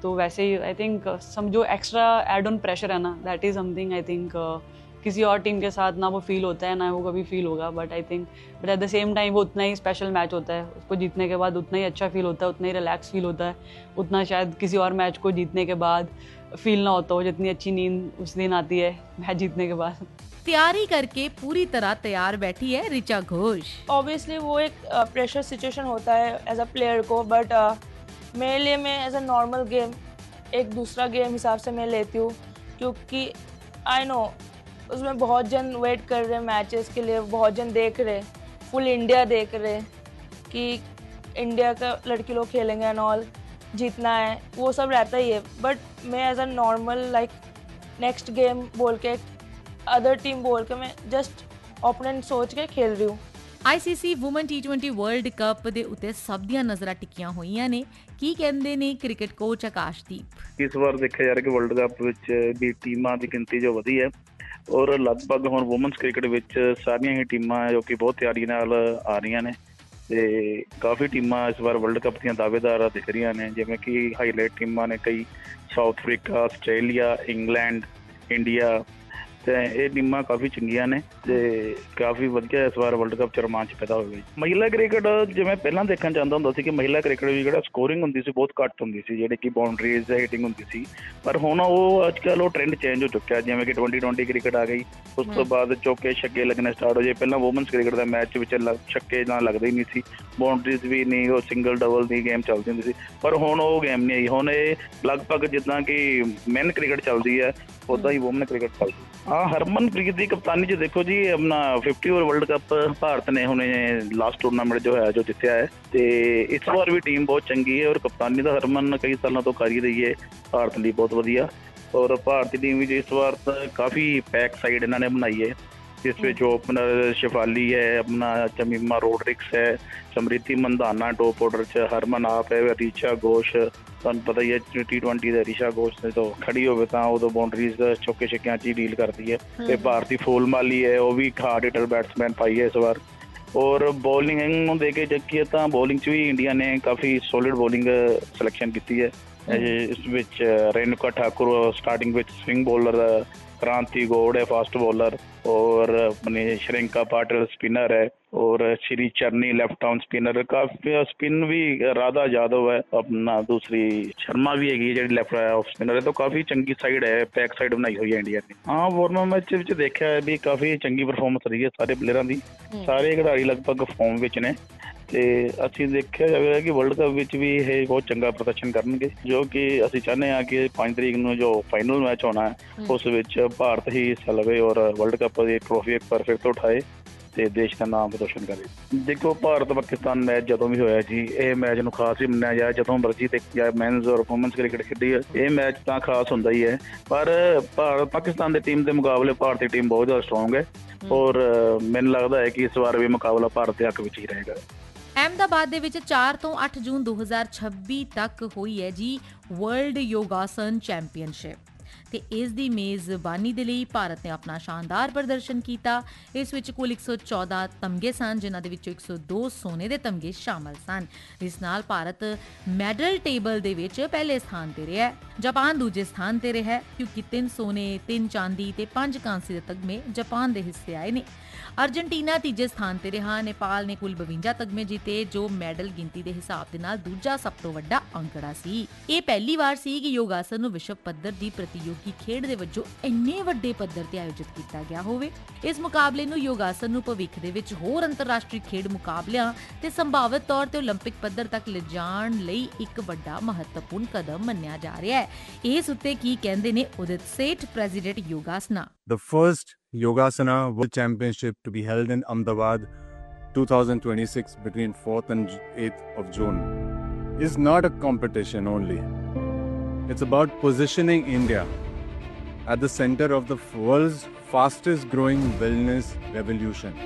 तो वैसे ही I think some जो एक्स्ट्रा एड ऑन प्रेशर है ना, that is something I think किसी और टीम के साथ ना वो फील होता है ना वो कभी फील होगा, but I think but at the same time वो उतना ही स्पेशल मैच होता है, उसको जीतने के बाद उतना ही अच्छा फील होता है, उतना ही रिलैक्स फील होता है, उतना शायद किसी और मैच को जीतने के बाद फील ना होता हो जितनी अच्छी नींद उस दिन आती है मैच जीतने के बाद। तैयारी करके पूरी तरह तैयार बैठी है ऋचा घोष। ऑब्वियसली वो एक प्रेशर सिचुएशन होता है एज अ प्लेयर को, बट मेरे लिए मैं एज अ नॉर्मल गेम एक दूसरा गेम हिसाब से मैं लेती हूँ, क्योंकि आई नो उसमें बहुत जन वेट कर रहे हैं मैचेस के लिए, बहुत जन देख रहे, फुल इंडिया देख रहे कि इंडिया का लड़की लोग खेलेंगे एंड ऑल, जीतना है, वो सब रहता ही है। बट मैं as a normal like next game बोल के अदर टीम बोल के मैं जस्ट ओपोनेंट सोच के खेल रही हूँ। ICC woman T20 world cup ਦੇ ਉੱਤੇ ਸਭ ਦੀਆਂ ਨਜ਼ਰਾਂ ਟਿਕੀਆਂ ਹੋਈਆਂ ਨੇ। ਕੀ ਕਹਿੰਦੇ ਨੇ ਕ੍ਰਿਕਟ ਕੋਚ ਆਕਾਸ਼ਦੀਪ? ਇਸ ਵਾਰ ਦੇਖਿਆ ਜਾ ਰਿਹਾ ਕਿ ਵਰਲਡ ਕੱਪ ਵਿੱਚ ਵੀ ਟੀਮਾਂ ਦੀ ਗਿਣਤੀ ਜੋ ਵਧੀ ਹੈ ਔਰ ਲਗਭਗ ਹੁਣ ਵੂਮਨਸ ਕ੍ਰਿਕਟ ਵਿੱਚ ਸਾਰੀਆਂ ਹੀ ਟੀਮਾਂ ਜੋ ਕਿ ਬਹੁਤ ਤਿਆਰੀ ਨਾਲ ਆ ਰਹੀਆਂ ਨੇ ਤੇ ਕਾਫੀ ਟੀਮਾਂ ਇਸ ਵਾਰ ਵਰਲਡ ਕੱਪ ਦੀਆਂ ਦਾਅਵੇਦਾਰ ਦਿਖ ਰਹੀਆਂ ਨੇ, ਜਿਵੇਂ ਕਿ ਹਾਈਲਾਈਟ ਟੀਮਾਂ ਨੇ ਕਈ south Africa, Australia, England, India ਤੇ ਇਹ ਟੀਮਾਂ ਕਾਫੀ ਚੰਗੀਆਂ ਨੇ ਤੇ ਕਾਫੀ ਵਧੀਆ ਇਸ ਵਾਰ ਵਰਲਡ ਕੱਪ 'ਚ ਰੋਮਾਂਚ ਪੈਦਾ ਹੋਵੇਗਾ। ਮਹਿਲਾ ਕ੍ਰਿਕਟ ਜਿਵੇਂ ਪਹਿਲਾਂ ਦੇਖਣ ਜਾਂਦਾ ਹੁੰਦਾ ਸੀ ਕਿ ਮਹਿਲਾ ਕ੍ਰਿਕਟ ਵੀ ਜਿਹੜਾ ਸਕੋਰਿੰਗ ਹੁੰਦੀ ਸੀ ਬਹੁਤ ਘੱਟ ਹੁੰਦੀ ਸੀ, ਜਿਹੜੇ ਕਿ ਬਾਉਂਡਰੀਜ਼ ਹਿਟਿੰਗ ਹੁੰਦੀ ਸੀ, ਪਰ ਹੁਣ ਉਹ ਅੱਜ ਕੱਲ੍ਹ ਉਹ ਟ੍ਰੈਂਡ ਚੇਂਜ ਹੋ ਚੁੱਕਿਆ, ਜਿਵੇਂ ਕਿ 2020 ਕ੍ਰਿਕਟ ਆ ਗਈ, ਉਸ ਤੋਂ ਬਾਅਦ ਚੌਕੇ ਛੱਕੇ ਲੱਗਣੇ ਸਟਾਰਟ ਹੋ ਜਾਏ। ਪਹਿਲਾਂ ਵੂਮਨਸ ਕ੍ਰਿਕਟ ਦਾ ਮੈਚ ਵਿੱਚ ਛੱਕੇ ਨਾਲ ਲੱਗਦੇ ਹੀ ਨਹੀਂ ਸੀ, ਬਾਉਂਡਰੀਜ਼ ਵੀ ਨਹੀਂ, ਉਹ ਸਿੰਗਲ ਡਬਲ ਦੀ ਗੇਮ ਚੱਲਦੀ ਹੁੰਦੀ ਸੀ, ਪਰ ਹੁਣ ਉਹ ਗੇਮ ਨਹੀਂ ਆਈ। ਹੁਣ ਇਹ ਲਗਭਗ ਜਿੱਦਾਂ ਕਿ ਮੈਨ ਕ੍ਰਿਕਟ ਚੱਲਦੀ ਹੈ ਉੱਦਾਂ ਹੀ ਵੂਮਨ ਕ੍ਰਿਕਟ ਚੱਲਦੀ। ਹਾਂ, ਹਰਮਨਪ੍ਰੀਤ ਦੀ ਕਪਤਾਨੀ 'ਚ ਦੇਖੋ ਜੀ ਆਪਣਾ 50 ਓਵਰ ਵਰਲਡ ਕੱਪ ਭਾਰਤ ਨੇ ਹੁਣੇ ਲਾਸਟ ਟੂਰਨਾਮੈਂਟ ਜੋ ਹੈ ਜੋ ਜਿੱਤਿਆ ਹੈ ਤੇ ਇਸ ਵਾਰ ਵੀ ਟੀਮ ਬਹੁਤ ਚੰਗੀ ਹੈ ਔਰ ਕਪਤਾਨੀ ਦਾ ਹਰਮਨ ਕਈ ਸਾਲਾਂ ਤੋਂ ਕਰ ਹੀ ਰਹੀ ਹੈ ਭਾਰਤ ਲਈ ਬਹੁਤ ਵਧੀਆ। ਔਰ ਭਾਰਤੀ ਟੀਮ ਵਿੱਚ ਇਸ ਵਾਰ ਤਾਂ ਕਾਫੀ ਪੈਕ ਸਾਈਡ ਇਹਨਾਂ ਨੇ ਬਣਾਈ ਹੈ, ਜਿਸ ਵਿੱਚ ਓਪਨਰ ਸ਼ਿਫਾਲੀ ਹੈ, ਆਪਣਾ ਜਮੀਮਾ ਰੋਡਰਿਕਸ ਹੈ, ਸਮ੍ਰਿਤੀ ਮੰਧਾਨਾ ਟੋਪ ਆਰਡਰ 'ਚ, ਹਰਮਨ ਆਪ ਹੈ, ਰੀਚਾ ਘੋਸ਼, ਤੁਹਾਨੂੰ ਪਤਾ ਹੀ ਹੈ T20 ਦਾ ਰੀਸ਼ਾ ਘੋਸ਼ ਜਦੋਂ ਖੜੀ ਹੋਵੇ ਤਾਂ ਉਦੋਂ ਬਾਉਂਡਰੀਜ਼ ਚੌਕੇ ਛੱਕਿਆਂ 'ਚ ਹੀ ਡੀਲ ਕਰਦੀ ਹੈ। ਤੇ ਭਾਰਤੀ ਫੂਲ ਮਾਲੀ ਹੈ, ਉਹ ਵੀ ਹਾਰਡ ਹਿਟਰ ਬੈਟਸਮੈਨ ਪਾਈ ਹੈ ਇਸ ਵਾਰ। ਔਰ ਬੋਲਿੰਗ ਨੂੰ ਦੇ ਕੇ ਦੇਖੀਏ ਤਾਂ ਬੋਲਿੰਗ 'ਚ ਵੀ ਇੰਡੀਆ ਨੇ ਕਾਫੀ ਸੋਲਿਡ ਬੋਲਿੰਗ ਸਿਲੈਕਸ਼ਨ ਕੀਤੀ ਹੈ। ਇਸ ਵਿੱਚ ਰੇਨੂਕਾ ਠਾਕੁਰ ਸਟਾਰਟਿੰਗ ਵਿੱਚ ਸਵਿੰਗ ਬੋਲਰ, क्रांति गौड़ है फास्ट बॉलर और अपने श्रिंका पाटिल स्पिनर है और श्री चरनी लेफ्ट आर्म स्पिनर, काफी स्पिन भी राधा यादव है, अपना दूसरी शर्मा भी हैगी जी लेफ्ट ऑफ स्पिनर है, तो काफी चंगी साइड है, पैक साइड बनाई हुई है इंडिया ने। हाँ, वॉर्म मैच ਵਿੱਚ ਦੇਖਿਆ ਹੈ ਵੀ ਕਾਫੀ ਚੰਗੀ ਪਰਫਾਰਮੈਂਸ ਰਹੀ ਹੈ ਸਾਰੇ ਪਲੇਅਰਾਂ ਦੀ, ਸਾਰੇ ਖਿਡਾਰੀ ਲਗਭਗ ਫਾਰਮ ਵਿੱਚ ਨੇ ਤੇ ਅਸੀਂ ਦੇਖਿਆ ਜਾਵੇਗਾ ਕਿ ਵਰਲਡ ਕੱਪ ਵਿੱਚ ਵੀ ਇਹ ਬਹੁਤ ਚੰਗਾ ਪ੍ਰਦਰਸ਼ਨ ਕਰਨਗੇ, ਜੋ ਕਿ ਅਸੀਂ ਚਾਹੁੰਦੇ ਹਾਂ ਕਿ 5 ਤਰੀਕ ਨੂੰ ਜੋ ਫਾਈਨਲ ਮੈਚ ਹੋਣਾ ਹੈ ਉਸ ਵਿੱਚ ਭਾਰਤ ਹੀ ਹਿੱਸਾ ਲਵੇ ਔਰ ਵਰਲਡ ਕੱਪ ਦੀ ਟਰੋਫੀ ਇੱਕ ਪਰਫੈਕਟ ਉਠਾਏ ਤੇ ਦੇਸ਼ ਦਾ ਨਾਮ ਰੋਸ਼ਨ ਕਰੇ। ਦੇਖੋ, ਭਾਰਤ ਪਾਕਿਸਤਾਨ ਮੈਚ ਜਦੋਂ ਵੀ ਹੋਇਆ ਜੀ, ਇਹ ਮੈਚ ਨੂੰ ਖਾਸ ਹੀ ਮੰਨਿਆ ਜਾਏ, ਜਦੋਂ ਮਰਜ਼ੀ ਦੇਖੀ ਜਾਏ ਮੈਨਸ ਔਰ ਵੂਮਨਸ ਕ੍ਰਿਕਟ ਖੇਡੀ ਹੈ, ਇਹ ਮੈਚ ਤਾਂ ਖਾਸ ਹੁੰਦਾ ਹੀ ਹੈ। ਪਰ ਭਾਰਤ ਪਾਕਿਸਤਾਨ ਦੀ ਟੀਮ ਦੇ ਮੁਕਾਬਲੇ ਭਾਰਤੀ ਟੀਮ ਬਹੁਤ ਜ਼ਿਆਦਾ ਸਟਰੋਂਗ ਹੈ ਔਰ ਮੈਨੂੰ ਲੱਗਦਾ ਹੈ ਕਿ ਇਸ ਵਾਰ ਵੀ ਮੁਕਾਬਲਾ ਭਾਰਤ ਦੇ ਹੱਕ ਵਿੱਚ ਹੀ ਰਹੇਗਾ। ਅਹਿਮਦਾਬਾਦ ਦੇ ਵਿੱਚ 4 ਤੋਂ 8 ਜੂਨ 2026 ਤੱਕ ਹੋਈ ਹੈ ਜੀ ਵਰਲਡ ਯੋਗਾਸਨ ਚੈਂਪੀਅਨਸ਼ਿਪ ਤੇ ਇਸ ਦੀ ਮੇਜ਼ਬਾਨੀ ਦੇ ਲਈ ਭਾਰਤ ਨੇ ਆਪਣਾ ਸ਼ਾਨਦਾਰ ਪ੍ਰਦਰਸ਼ਨ ਕੀਤਾ। ਇਸ ਵਿੱਚ ਕੁੱਲ 114 ਤਮਗੇ ਸਨ, ਜਿਨ੍ਹਾਂ ਦੇ ਵਿੱਚੋਂ 102 ਸੋਨੇ ਦੇ ਤਮਗੇ ਸ਼ਾਮਲ ਸਨ। ਇਸ ਨਾਲ ਭਾਰਤ ਮੈਡਲ ਟੇਬਲ ਦੇ ਵਿੱਚ ਪਹਿਲੇ ਸਥਾਨ ਤੇ ਰਿਹਾ। ਜਾਪਾਨ ਦੂਜੇ ਸਥਾਨ ਤੇ ਰਿਹਾ, ਕਿਉਂਕਿ 3 ਸੋਨੇ, 3 ਚਾਂਦੀ ਤੇ 5 ਕਾਂਸੀ ਦੇ ਤਗਮੇ ਜਾਪਾਨ ਦੇ ਹਿੱਸੇ ਆਏ ਨੇ। ਅਰਜਨਟੀਨਾ ਤੀਜੇ ਸਥਾਨ ਤੇ ਰਿਹਾ। ਨੇਪਾਲ ਨੇ ਕੁੱਲ 52 ਤਗਮੇ ਜਿੱਤੇ, ਜੋ ਮੈਡਲ ਗਿਣਤੀ ਦੇ ਹਿਸਾਬ ਦੇ ਨਾਲ ਦੂਜਾ ਸਭ ਤੋਂ ਵੱਡਾ ਅੰਕੜਾ ਸੀ। ਇਹ ਪਹਿਲੀ ਵਾਰ ਸੀ ਕਿ ਯੋਗਾਸਨ ਨੂੰ ਵਿਸ਼ਵ ਪੱਧਰ ਦੀ ਪ੍ਰਤੀਯੋਗੀ ਖੇਡ ਦੇ ਵਜੋਂ ਇੰਨੇ ਵੱਡੇ ਪੱਧਰ ਤੇ ਆਯੋਜਿਤ ਕੀਤਾ ਗਿਆ ਹੋਵੇ। ਇਸ ਮੁਕਾਬਲੇ ਨੂੰ ਯੋਗਾਸਨ ਨੂੰ ਭਵਿੱਖ ਦੇ ਵਿੱਚ ਹੋਰ ਅੰਤਰਰਾਸ਼ਟਰੀ ਖੇਡ ਮੁਕਾਬਲਿਆਂ ਤੇ ਸੰਭਾਵਿਤ ਤੌਰ ਤੇ ਓਲੰਪਿਕ ਪੱਧਰ ਤੱਕ ਲਿਜਾਣ ਲਈ ਇੱਕ ਵੱਡਾ ਮਹੱਤਵਪੂਰਨ ਕਦਮ ਮੰਨਿਆ ਜਾ ਰਿਹਾ ਹੈ। ਇਸ ਉੱਤੇ ਕੀ ਕਹਿੰਦੇ ਨੇ ਉਦਿਤ ਸੇਠ, president ਯੋਗਾਸਨਾ। The first Yogasana World Championship to be held in Ahmedabad 2026 between 4th and 8th of June is not a competition only. It's about positioning India at the center of the world's fastest growing wellness revolution.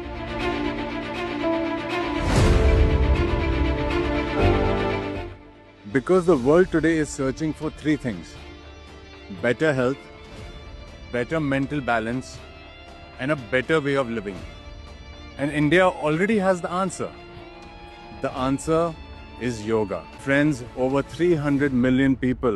Because the world today is searching for 3 things: better health, better mental balance, and a better way of living. And India already has the answer. The answer is yoga. Friends, over 300 million people